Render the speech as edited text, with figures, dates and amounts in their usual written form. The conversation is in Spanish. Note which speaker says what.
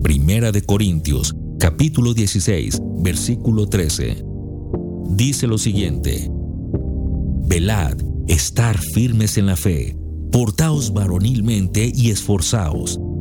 Speaker 1: Primera de Corintios, capítulo 16, versículo 13. Dice lo siguiente: Velad, estar firmes en la fe, portaos varonilmente y esforzaos,